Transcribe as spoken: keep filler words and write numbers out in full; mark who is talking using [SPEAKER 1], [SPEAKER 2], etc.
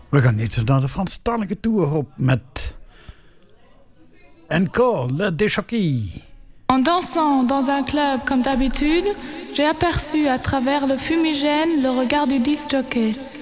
[SPEAKER 1] We gaan niet naar de Franstalige tour op met Encore le Déchoquis.
[SPEAKER 2] En dansant dans un club comme d'habitude, j'ai aperçu à travers le fumigène le regard du disc-jockey.